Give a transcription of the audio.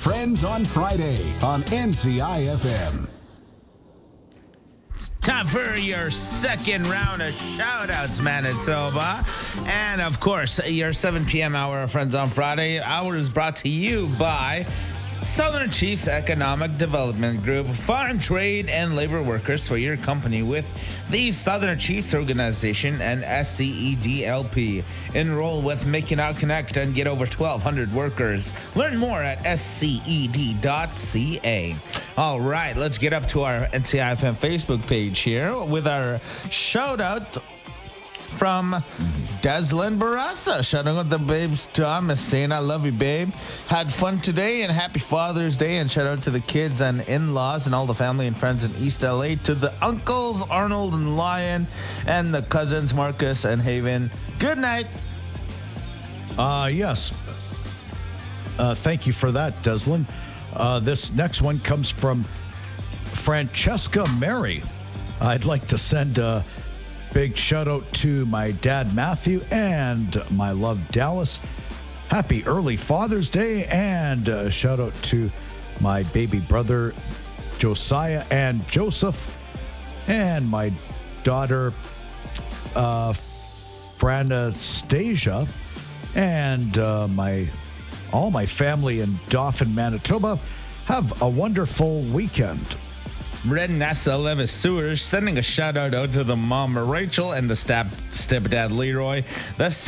Friends on Friday on NCIFM. Time for your second round of shout-outs, Manitoba. And, of course, your 7 p.m. hour of Friends on Friday. Hour is brought to you by Southern Chiefs Economic Development Group, foreign trade and labor workers for your company with the Southern Chiefs Organization and SCEDLP. Enroll with Mackinac Connect and get over 1,200 workers. Learn more at sced.ca. All right, let's get up to our NCIFM Facebook page here with our shout-out from Deslin Barassa. Shouting out the babes Thomas, saying I love you, babe. Had fun today and happy Father's Day. And shout out to the kids and in-laws and all the family and friends in East LA. To the uncles Arnold and Lion and the cousins Marcus and Haven. Good night. Yes. Thank you for that, Deslin. This next one comes from Francesca Mary. I'd like to send a big shout out to my dad, Matthew, and my love, Dallas. Happy early Father's Day, and a shout out to my baby brother, Josiah and Joseph, and my daughter, Franastasia, and all my family in Dauphin, Manitoba. Have a wonderful weekend. Red Nessa Levis Sewers sending a shout out to the mom Rachel and the stepdad Leroy. That's